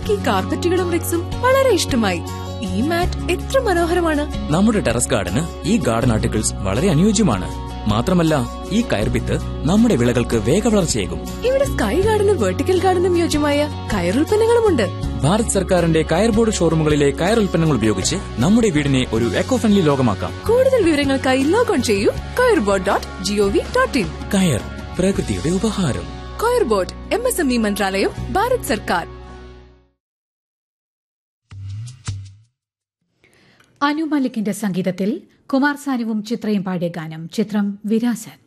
എനിക്ക് ഈ കാർപ്പറ്റുകളും റിക്സും വളരെ ഇഷ്ടമായി. ഈ മാറ്റ് എത്ര മനോഹരമാണ്. നമ്മുടെ ടെറസ് ഗാർഡന് ഈ ഗാർഡൻ ആർട്ടിക്കിൾസ് വളരെ അനുയോജ്യമാണ്. മാത്രമല്ല, ഈ കയർഭിത്ത് നമ്മുടെ വിളകൾക്ക് വേഗവളർച്ചയേകും. ഇവിടെ സ്കൈ ഗാർഡനും വെർട്ടിക്കൽ ഗാർഡനും യോജ്യമായ കയറുൽപ്പന്നങ്ങളുമുണ്ട്. ഭാരത് സർക്കാരിന്റെ കയർ ബോർഡ് ഷോറൂമുകളിലെ കയർ ഉൽപ്പന്നങ്ങൾ ഉപയോഗിച്ച് നമ്മുടെ വീടിനെ ഒരു എക്കോ ഫ്രണ്ട്ലി ലോകമാക്കാം. കൂടുതൽ വിവരങ്ങൾക്കായി ലോഗോൺ ചെയ്യൂ kayrbord.gov.in. കയർ, പ്രകൃതിയുടെ ഉപഹാരം. കയർ ബോർഡ്, MSME മന്ത്രാലയം, ഭാരത് സർക്കാർ. അനു മലിക്കിന്റെ സംഗീതത്തിൽ കുമാർ സാനുവും ചിത്രയും പാടിയ ഗാനം. ചിത്രം വിരാസത്ത്.